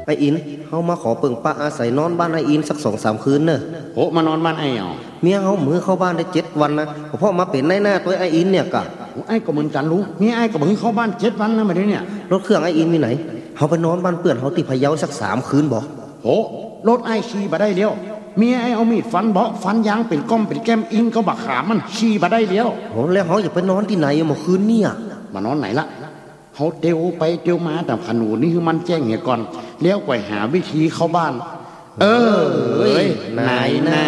ไออินเฮามาขอเปิ่งป้าอาศัยนอนบ้านไออินสัก2-3 คืนเนอะโหมานอนบ้านไอ้เหรอเมียเฮามือเข้าบ้านได้7 วันนะเพราะมาเป็นในหน้าตัวไออินเนี่ยกะไอ้ก็เหมือนกันรู้เมียไอ้ก็เหมือนเข้าบ้าน7 วันนะมาได้เนี่ยรถเครื่องไออินมีไหนเฮาไปนอนบ้านเปื่อนเฮาที่พะเยาสัก3 คืนบ่โหรถไอ้ขี่บ่ได้เลี้ยวเมียไอ้เอามีดฟันเบาะฟันยางเป็นก้อมเป็นแก้มอิงก็บักขามมันขี่บ่ได้เลี้ยวโหแล้วเฮาจะไปนอนที่ไหนเมื่อคืนเนี่ยมานอนไหนละเขาเตียวไปเตียวมาแต่ขนูนี่คือมันแจ้งเหี่ยก่อนเลี้ยวก่อยหาวิธีเข้าบ้านนาย